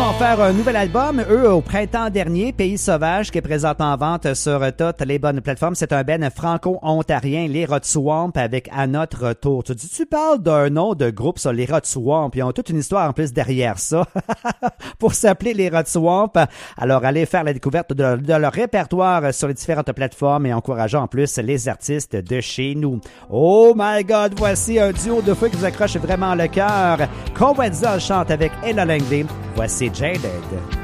ont offert un nouvel album, eux, au printemps dernier, Pays Sauvage, qui est présent en vente sur toutes les bonnes plateformes. C'est un band franco-ontarien, les Rod Swamp, avec À notre tour. Tu parles d'un nom de groupe, ça, les Rod Swamp. Ils ont toute une histoire en plus derrière ça pour s'appeler les Rod Swamp. Alors, allez faire la découverte de leur répertoire sur les différentes plateformes et encourageant en plus les artistes de chez nous. Oh my God, voici un duo de feu qui vous accroche vraiment le cœur. Conway chante avec Ella Langley. Voici Jaded.